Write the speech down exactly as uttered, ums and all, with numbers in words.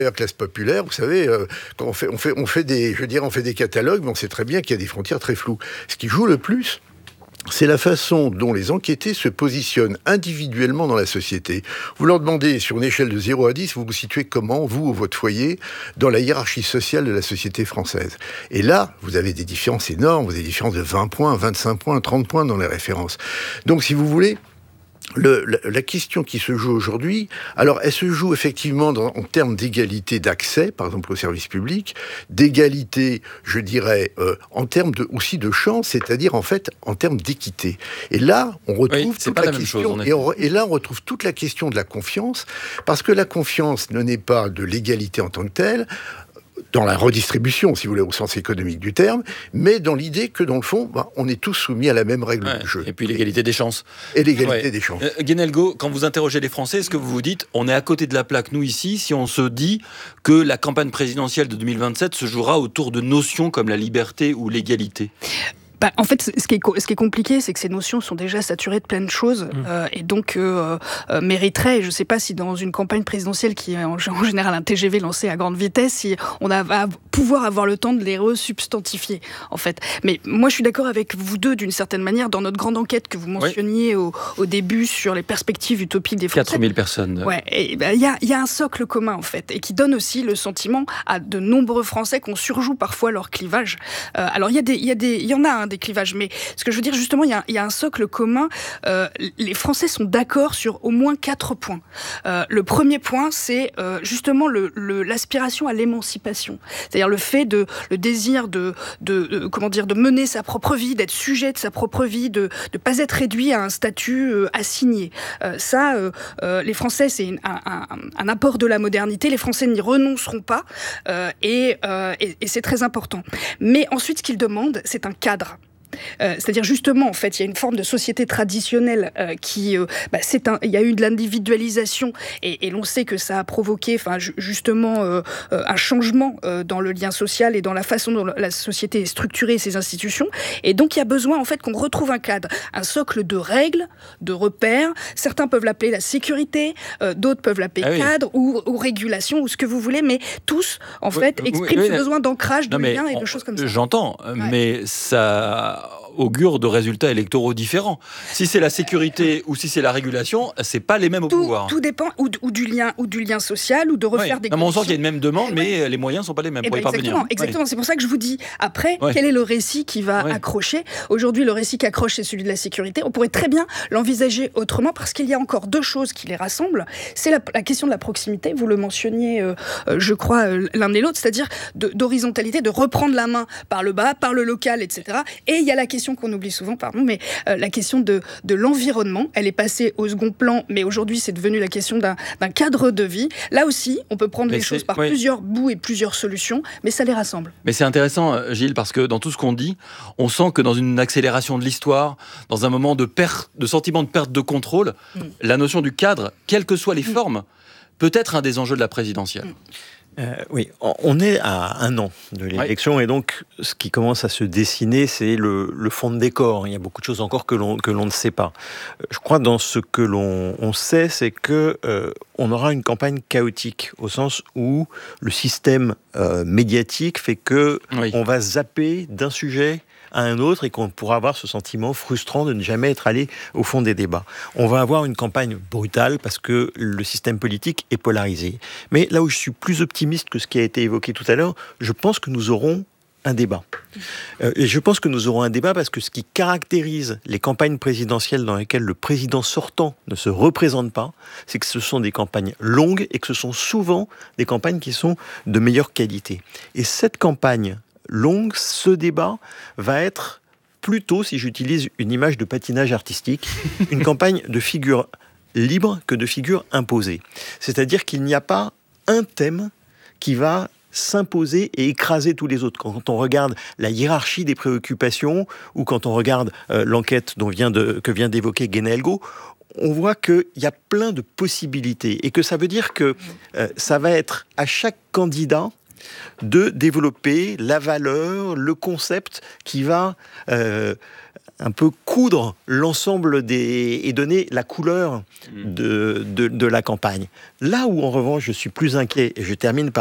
La classe populaire, vous savez, euh, quand on fait, on fait, on fait des, je veux dire, on fait des catalogues, mais on sait très bien qu'il y a des frontières très floues. Ce qui joue le plus, c'est la façon dont les enquêtés se positionnent individuellement dans la société. Vous leur demandez, sur une échelle de zéro à dix, vous vous situez comment, vous ou votre foyer, dans la hiérarchie sociale de la société française. Et là, vous avez des différences énormes, vous avez des différences de vingt points, vingt-cinq points, trente points dans les références. Donc, si vous voulez, Le, la, la question qui se joue aujourd'hui, alors elle se joue effectivement dans, en termes d'égalité d'accès, par exemple au service public, d'égalité, je dirais, euh, en termes de, aussi de chance, c'est-à-dire en fait en termes d'équité. Et là, on retrouve oui, toute la, la question, chose, et, on, et là on retrouve toute la question de la confiance, parce que la confiance ne naît pas de l'égalité en tant que telle, dans la redistribution, si vous voulez, au sens économique du terme, mais dans l'idée que, dans le fond, bah, on est tous soumis à la même règle ouais, du jeu. Et puis l'égalité des chances. Et l'égalité ouais. des chances. Euh, Guénelgo, quand vous interrogez les Français, est-ce que vous vous dites, on est à côté de la plaque, nous, ici, si on se dit que la campagne présidentielle de deux mille vingt-sept se jouera autour de notions comme la liberté ou l'égalité ? Bah, en fait, ce qui est, ce qui est compliqué, c'est que ces notions sont déjà saturées de plein de choses, mmh. euh, et donc euh, euh, mériteraient, je ne sais pas si dans une campagne présidentielle qui est en, en général un T G V lancé à grande vitesse, si on a, va pouvoir avoir le temps de les resubstantifier, en fait. Mais moi, je suis d'accord avec vous deux, d'une certaine manière, dans notre grande enquête que vous mentionniez oui. au, au début sur les perspectives utopiques des Français. quatre mille personnes. Ouais, il bah, y, a, y a un socle commun, en fait, et qui donne aussi le sentiment à de nombreux Français qu'on surjoue parfois leur clivage. Euh, alors, il y a des, il y a des, il y en a, hein, des clivages, mais ce que je veux dire justement, il y a, il y a un socle commun. Euh, les Français sont d'accord sur au moins quatre points. Euh, le premier point, c'est euh, justement le, le, l'aspiration à l'émancipation, c'est-à-dire le fait de, le désir de, de, de comment dire, de mener sa propre vie, d'être sujet de sa propre vie, de ne pas être réduit à un statut euh, assigné. Euh, ça, euh, euh, les Français, c'est une, un, un, un apport de la modernité. Les Français n'y renonceront pas, euh, et, euh, et, et c'est très important. Mais ensuite, ce qu'ils demandent, c'est un cadre. Euh, c'est-à-dire justement, en fait, il y a une forme de société traditionnelle euh, qui, euh, bah, c'est un, il y a eu de l'individualisation et, et l'on sait que ça a provoqué, enfin, ju- justement, euh, euh, un changement euh, dans le lien social et dans la façon dont la société est structurée, ses institutions. Et donc, il y a besoin, en fait, qu'on retrouve un cadre, un socle de règles, de repères. Certains peuvent l'appeler la sécurité, euh, d'autres peuvent l'appeler ah oui. cadre ou, ou régulation ou ce que vous voulez, mais tous, en oui, fait, expriment oui, oui, ce besoin d'ancrage, de lien et de choses comme ça. J'entends, ouais. mais ça augure de résultats électoraux différents. Si c'est la sécurité ou si c'est la régulation, c'est pas les mêmes au tout, pouvoir. Tout dépend ou, ou du lien ou du lien social ou de refaire oui. des. Non, mais on sent qu'il y a une même demande, mais ouais. les moyens sont pas les mêmes et pour ben y parvenir. Exactement, exactement. Ouais. C'est pour ça que je vous dis après ouais. quel est le récit qui va ouais. accrocher. Aujourd'hui, le récit qui accroche, c'est celui de la sécurité. On pourrait très bien l'envisager autrement parce qu'il y a encore deux choses qui les rassemblent. C'est la, la question de la proximité. Vous le mentionniez, euh, euh, je crois, euh, l'un et l'autre, c'est-à-dire de, d'horizontalité, de reprendre la main par le bas, par le local, et cetera. Et il y a la question qu'on oublie souvent. Pardon, mais euh, la question de, de l'environnement, elle est passée au second plan, mais aujourd'hui c'est devenu la question d'un, d'un cadre de vie. Là aussi, on peut prendre mais les choses par oui. plusieurs bouts et plusieurs solutions, mais ça les rassemble. Mais c'est intéressant, Gilles, parce que dans tout ce qu'on dit, on sent que dans une accélération de l'histoire, dans un moment de perte, de sentiment de perte de contrôle, mm. la notion du cadre, quelles que soient les mm. formes, peut être un des enjeux de la présidentielle. Mm. Euh, oui, on est à un an de l'élection oui. et donc ce qui commence à se dessiner, c'est le, le fond de décor. Il y a beaucoup de choses encore que l'on, que l'on ne sait pas. Je crois dans ce que l'on on sait, c'est que euh, on aura une campagne chaotique au sens où le système euh, médiatique fait que oui. on va zapper d'un sujet à un autre et qu'on pourra avoir ce sentiment frustrant de ne jamais être allé au fond des débats. On va avoir une campagne brutale parce que le système politique est polarisé. Mais là où je suis plus optimiste que ce qui a été évoqué tout à l'heure, je pense que nous aurons un débat. Euh, et je pense que nous aurons un débat parce que ce qui caractérise les campagnes présidentielles dans lesquelles le président sortant ne se représente pas, c'est que ce sont des campagnes longues et que ce sont souvent des campagnes qui sont de meilleure qualité. Et cette campagne longue, ce débat va être plutôt, si j'utilise une image de patinage artistique, une campagne de figures libres que de figures imposées. C'est-à-dire qu'il n'y a pas un thème qui va s'imposer et écraser tous les autres. Quand on regarde la hiérarchie des préoccupations ou quand on regarde euh, l'enquête dont vient de, que vient d'évoquer Guénelgo, on voit qu'il y a plein de possibilités et que ça veut dire que euh, ça va être à chaque candidat de développer la valeur, le concept qui va euh, un peu coudre l'ensemble des et donner la couleur de, de, de la campagne. Là où en revanche je suis plus inquiet, et je termine par